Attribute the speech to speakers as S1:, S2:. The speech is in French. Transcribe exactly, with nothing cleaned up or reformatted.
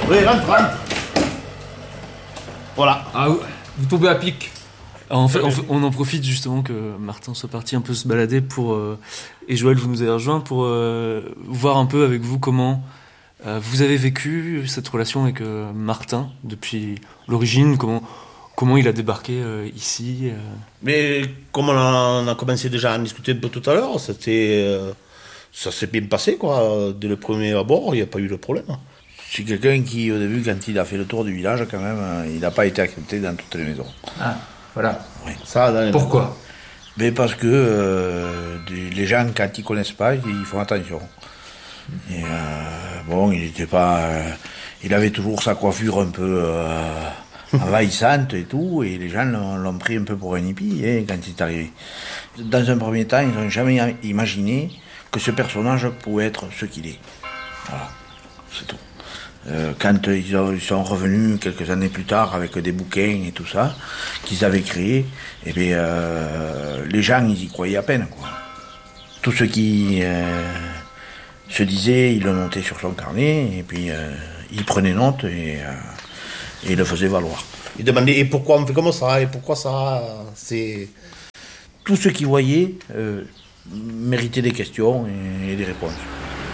S1: Oui, rentre, rentre. Voilà.
S2: Ah, vous tombez à pic. Alors en fait, en fait, on en profite justement que Martin soit parti un peu se balader pour euh, et Joël, vous nous avez rejoint pour euh, voir un peu avec vous comment euh, vous avez vécu cette relation avec euh, Martin depuis l'origine, comment comment il a débarqué euh, ici. Euh...
S1: Mais comme on a, on a commencé déjà à en discuter un peu tout à l'heure, c'était, euh, ça s'est bien passé quoi. Dès le premier abord, il n'y a pas eu de problème.
S3: C'est quelqu'un qui, au début, quand il a fait le tour du village, quand même, il n'a pas été accepté dans toutes les maisons.
S2: Ah. Voilà.
S3: Oui.
S1: Ça, dans les
S2: Pourquoi?
S3: Mais parce que euh, les gens, quand ils connaissent pas, ils font attention. Et, euh, bon, il n'était pas, euh, il avait toujours sa coiffure un peu euh, envahissante et tout, et les gens l'ont, l'ont pris un peu pour un hippie hein, quand il est arrivé. Dans un premier temps, ils n'ont jamais imaginé que ce personnage pouvait être ce qu'il est. Voilà, c'est tout. Euh, quand ils, ont, ils sont revenus quelques années plus tard avec des bouquins et tout ça qu'ils avaient créés, eh bien, euh, les gens ils y croyaient à peine quoi. Tout ce qui euh, se disait, il le notait sur son carnet et puis euh, il prenait note et, euh, et il le faisait valoir.
S1: Il demandait et pourquoi on fait comme ça et pourquoi ça c'est
S3: tout ce qu'il voyait euh, méritait des questions et, et des réponses.